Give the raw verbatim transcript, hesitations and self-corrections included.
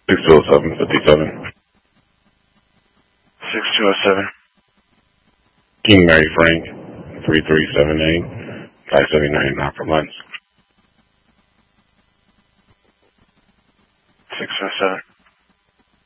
six two oh seven fifty-seven. six two oh seven. King Mary Frank, three three seven eight, five seven nine nine for lunch. six oh seven.